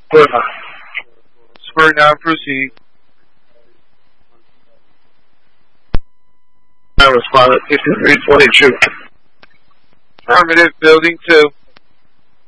Square now, proceed. I responded 5322. Affirmative, building 2.